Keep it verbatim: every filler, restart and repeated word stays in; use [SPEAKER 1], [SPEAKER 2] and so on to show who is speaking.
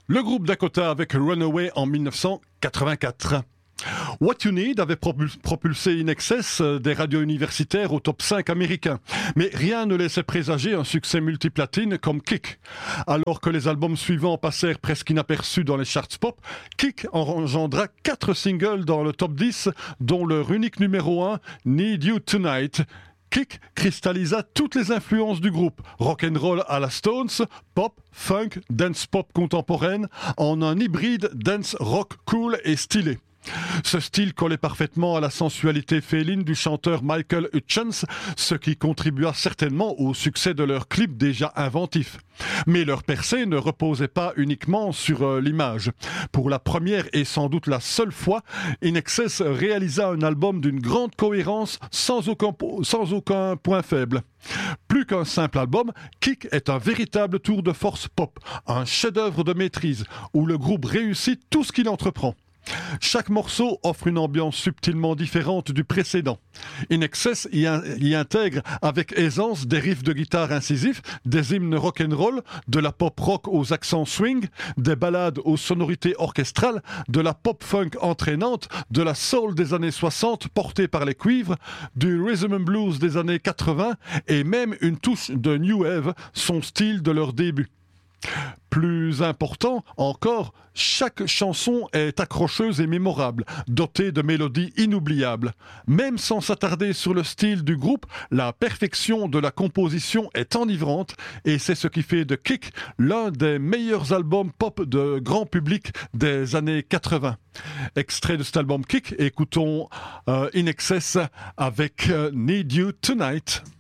[SPEAKER 1] Le groupe Dakota avec Runaway en mille neuf cent quatre-vingt-quatre. What You Need avait propulsé In Excess des radios universitaires au top cinq américain. Mais rien ne laissait présager un succès multiplatine comme Kick. Alors que les albums suivants passèrent presque inaperçus dans les charts pop, Kick engendra quatre singles dans le top dix, dont leur unique numéro un, Need You Tonight. Kick cristallisa toutes les influences du groupe, rock'n'roll à la Stones, pop, funk, dance pop contemporaine, en un hybride dance rock cool et stylé. Ce style collait parfaitement à la sensualité féline du chanteur Michael Hutchence, ce qui contribua certainement au succès de leur clip déjà inventif. Mais leur percée ne reposait pas uniquement sur euh, l'image. Pour la première et sans doute la seule fois, In Excess réalisa un album d'une grande cohérence sans aucun, sans aucun point faible. Plus qu'un simple album, Kick est un véritable tour de force pop, un chef-d'œuvre de maîtrise, où le groupe réussit tout ce qu'il entreprend. Chaque morceau offre une ambiance subtilement différente du précédent. In Excess y, in- y intègre avec aisance des riffs de guitare incisifs, des hymnes rock'n'roll, de la pop rock aux accents swing, des ballades aux sonorités orchestrales, de la pop funk entraînante, de la soul des années soixante portée par les cuivres, du rhythm and blues des années quatre-vingts et même une touche de new wave, son style de leur début. Plus important encore, chaque chanson est accrocheuse et mémorable, dotée de mélodies inoubliables. Même sans s'attarder sur le style du groupe, la perfection de la composition est enivrante et c'est ce qui fait de Kick l'un des meilleurs albums pop de grand public des années quatre-vingts. Extrait de cet album Kick, écoutons euh, In Excess avec euh, Need You Tonight.